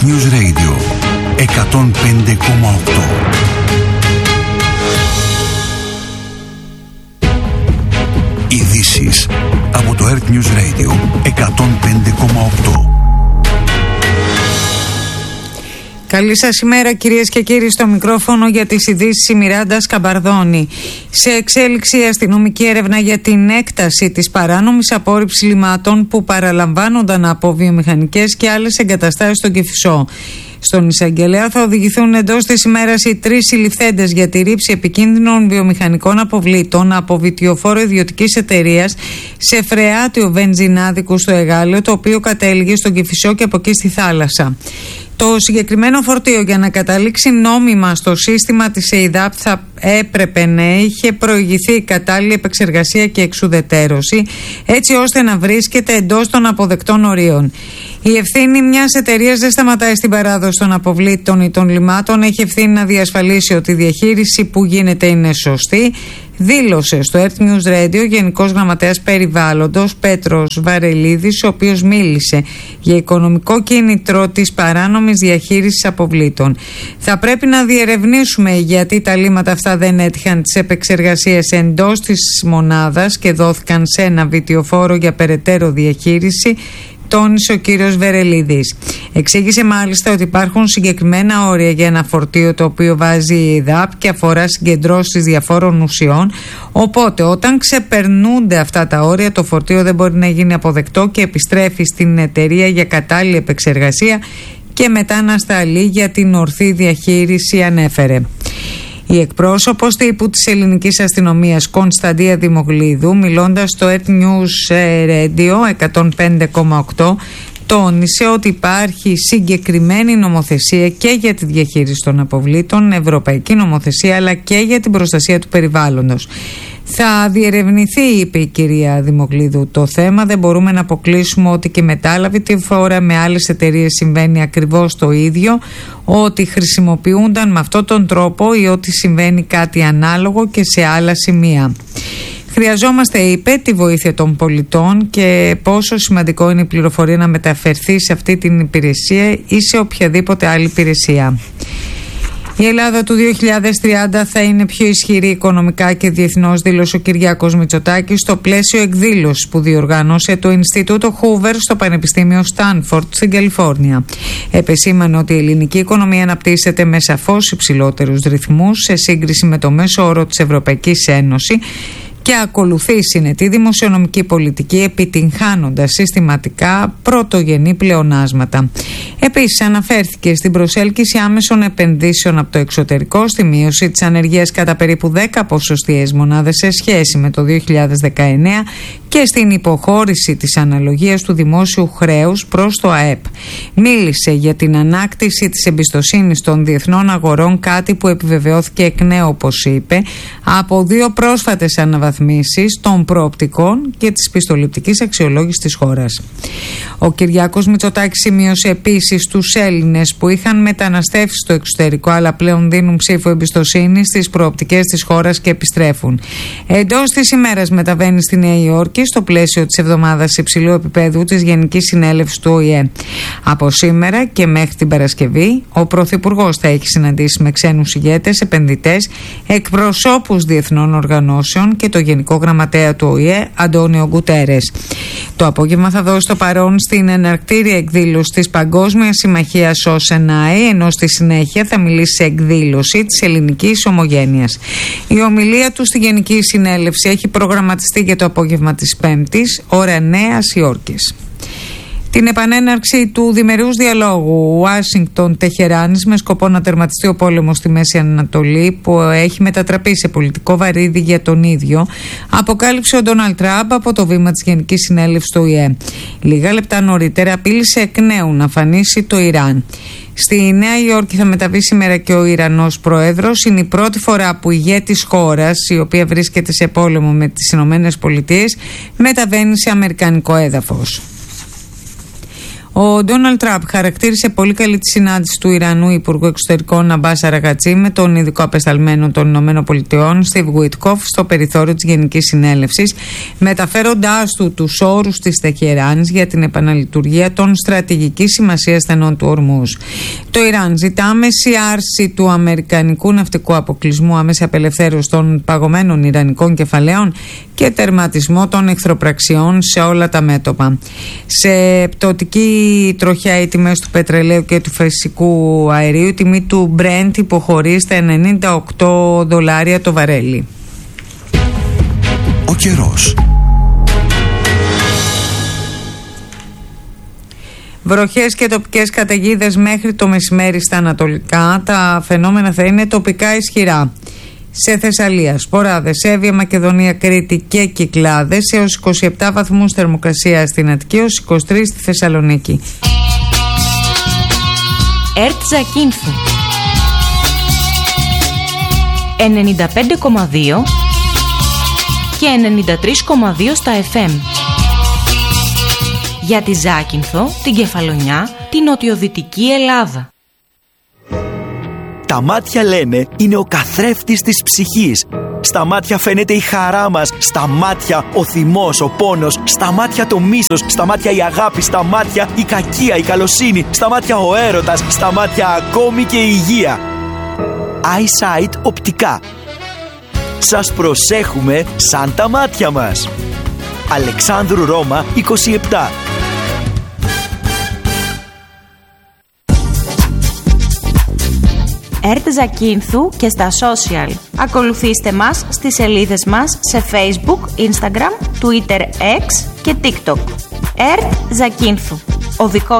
Earth News Radio 105,8. Ειδήσεις από το Earth News Radio 105,8. Καλή σας ημέρα κυρίες και κύριοι, στο μικρόφωνο για τις ειδήσεις η Μιράντα Σκαμπαρδόνη. Σε εξέλιξη η αστυνομική έρευνα για την έκταση της παράνομης απόρριψης λιμάτων που παραλαμβάνονταν από βιομηχανικές και άλλες εγκαταστάσεις στον Κηφισό. Στον εισαγγελέα θα οδηγηθούν εντός της ημέρας οι 3 συλληφθέντες για τη ρήψη επικίνδυνων βιομηχανικών αποβλήτων από βιτιοφόρο ιδιωτικής εταιρείας σε φρεάτιο βενζινάδικου στο Εγάλεο, το οποίο κατέληγε στον Κηφισό και από εκεί στη θάλασσα. Το συγκεκριμένο φορτίο, για να καταλήξει νόμιμα στο σύστημα της ΕΙΔΑΠ, θα έπρεπε να είχε προηγηθεί κατάλληλη επεξεργασία και εξουδετέρωση, έτσι ώστε να βρίσκεται εντός των αποδεκτών ορίων. Η ευθύνη μιας εταιρείας δεν σταματάει στην παράδοση των αποβλήτων ή των λιμάτων. Έχει ευθύνη να διασφαλίσει ότι η διαχείριση που γίνεται είναι σωστή, δήλωσε στο Earth News Radio Γενικός Γραμματέας Περιβάλλοντος Πέτρος Βαρελίδης, ο οποίος μίλησε για οικονομικό κίνητρο της παράνομης διαχείρισης αποβλήτων. Θα πρέπει να διερευνήσουμε γιατί τα λίματα αυτά δεν έτυχαν της επεξεργασίας εντός της μονάδας και δόθηκαν σε ένα βιτιοφόρο για περαιτέρω διαχείριση, τόνισε ο κύριος Βερελίδης. Εξήγησε μάλιστα ότι υπάρχουν συγκεκριμένα όρια για ένα φορτίο το οποίο βάζει η ΕΙΔΑΠ και αφορά συγκεντρώσεις διαφόρων ουσιών, οπότε όταν ξεπερνούνται αυτά τα όρια το φορτίο δεν μπορεί να γίνει αποδεκτό και επιστρέφει στην εταιρεία για κατάλληλη επεξεργασία και μετά να σταλεί για την ορθή διαχείριση, ανέφερε. Η εκπρόσωπος τύπου της ελληνικής αστυνομίας Κωνσταντία Δημογλίδου, μιλώντας στο Earth News Radio 105,8, τόνισε ότι υπάρχει συγκεκριμένη νομοθεσία και για τη διαχείριση των αποβλήτων, ευρωπαϊκή νομοθεσία, αλλά και για την προστασία του περιβάλλοντος. Θα διερευνηθεί, είπε η κυρία Δημογλίδου, το θέμα. Δεν μπορούμε να αποκλείσουμε ότι και μετάλαβη τη φορά με άλλες εταιρείες συμβαίνει ακριβώς το ίδιο, ότι χρησιμοποιούνταν με αυτόν τον τρόπο ή ότι συμβαίνει κάτι ανάλογο και σε άλλα σημεία. Χρειαζόμαστε, είπε, τη βοήθεια των πολιτών και πόσο σημαντικό είναι η πληροφορία να μεταφερθεί σε αυτή την υπηρεσία ή σε οποιαδήποτε άλλη υπηρεσία. Η Ελλάδα του 2030 θα είναι πιο ισχυρή οικονομικά και διεθνώς, δήλωσε ο Κυριάκος Μητσοτάκης στο πλαίσιο εκδήλωσης που διοργάνωσε το Ινστιτούτο Hoover στο Πανεπιστήμιο Στάνφορντ στην Καλιφόρνια. Επεσήμανε ότι η ελληνική οικονομία αναπτύσσεται με σαφώς υψηλότερους ρυθμούς σε σύγκριση με το μέσο όρο της Ευρωπαϊκής Ένωσης και ακολουθεί συνετή δημοσιονομική πολιτική, επιτυγχάνοντας συστηματικά πρωτογενή πλεονάσματα. Επίσης αναφέρθηκε στην προσέλκυση άμεσων επενδύσεων από το εξωτερικό, στη μείωση της ανεργίας κατά περίπου 10 ποσοστιαίες μονάδες σε σχέση με το 2019 και στην υποχώρηση της αναλογίας του δημόσιου χρέους προς το ΑΕΠ. Μίλησε για την ανάκτηση της εμπιστοσύνης των διεθνών αγορών, κάτι που επιβεβαιώθηκε εκ νέου, όπως είπε, από 2 πρόσφατες αναβαθμίσεις των προοπτικών και της πιστοληπτικής αξιολόγησης της χώρας. Ο Κυριάκος Μητσοτάκης σημείωσε επίσης τους Έλληνες που είχαν μεταναστεύσει στο εξωτερικό αλλά πλέον δίνουν ψήφο εμπιστοσύνη στις προοπτικές της χώρας και επιστρέφουν. Εντός της ημέρας μεταβαίνει στη Νέα Υόρκη στο πλαίσιο της εβδομάδας υψηλού επίπεδου της Γενικής Συνέλευσης του ΟΗΕ. Από σήμερα και μέχρι την Παρασκευή, ο Πρωθυπουργός θα έχει συναντήσει με ξένους ηγέτες, επενδυτές, εκπροσώπους διεθνών οργανώσεων και το Γενικό Γραμματέα του ΟΗΕ, Αντώνιο Γκουτέρες. Το απόγευμα θα δώσει το παρόν στην εναρκτήρια εκδήλωση της Παγκόσμιας Συμμαχίας ΟΣΕΝΑΗ, ενώ στη συνέχεια θα μιλήσει σε εκδήλωση της Ελληνικής Ομογένειας. Η ομιλία του στη Γενική Συνέλευση έχει προγραμματιστεί για το απόγευμα της Πέμπτης, ώρα Νέας Υόρκης. Την επανέναρξη του διμερούς διαλόγου Ουάσιγκτον-Τεχεράνης με σκοπό να τερματιστεί ο πόλεμος στη Μέση Ανατολή, που έχει μετατραπεί σε πολιτικό βαρύδι για τον ίδιο, αποκάλυψε ο Ντόναλντ Τραμπ από το βήμα της Γενικής Συνέλευσης του ΟΗΕ. Λίγα λεπτά νωρίτερα απείλησε εκ νέου να φανίσει το Ιράν. Στη Νέα Υόρκη θα μεταβεί σήμερα και ο Ιρανός Πρόεδρος. Είναι η πρώτη φορά που ηγέτης χώρας, η οποία βρίσκεται σε πόλεμο με τις Ηνωμένες Πολιτείες, μεταβαίνει σε αμερικανικό έδαφος. Ο Ντόναλντ Τραμπ χαρακτήρισε πολύ καλή τη συνάντηση του Ιρανού Υπουργού Εξωτερικών Αμπάς Αραγκατσί με τον ειδικό απεσταλμένο των ΗΠΑ Στιβ Γουίτκοφ στο περιθώριο της Γενικής Συνέλευσης, μεταφέροντάς του τους όρους της Τεχεράνης για την επαναλειτουργία των στρατηγικής σημασίας στενών του Ορμούζ. Το Ιράν ζητά άμεση άρση του αμερικανικού ναυτικού αποκλεισμού, άμεση απελευθέρωση των παγωμένων ιρανικών κεφαλαίων και τερματισμό των εχθροπραξιών σε όλα τα μέτωπα. Σε πτωτική τροχιά οι τιμές του πετρελαίου και του φυσικού αερίου, η τιμή του Brent υποχωρεί στα $98 το βαρέλι. Ο καιρός. Βροχές και τοπικές καταιγίδες μέχρι το μεσημέρι στα ανατολικά. Τα φαινόμενα θα είναι τοπικά ισχυρά. Σε Θεσσαλία, Σποράδες, Εύβοια, Μακεδονία, Κρήτη και Κυκλάδες έως 27 βαθμούς θερμοκρασία στην Αττική, έως 23 στη Θεσσαλονίκη. ΕΡΤ Ζακίνθου 95,2 και 93,2 στα FM. Για τη Ζάκυνθο, την Κεφαλονιά, την νοτιοδυτική Ελλάδα. Τα μάτια, λένε, είναι ο καθρέφτης της ψυχής. Στα μάτια φαίνεται η χαρά μας, στα μάτια ο θυμός, ο πόνος, στα μάτια το μίσος, στα μάτια η αγάπη, στα μάτια η κακία, η καλοσύνη, στα μάτια ο έρωτας, στα μάτια ακόμη και η υγεία. EyeSight οπτικά. Σας προσέχουμε σαν τα μάτια μας. Αλεξάνδρου Ρώμα 27. ΕΡΤ Ζακίνθου και στα social. Ακολουθήστε μας στις σελίδες μας σε Facebook, Instagram, Twitter, X και TikTok. ΕΡΤ Ζακίνθου. Ο δικός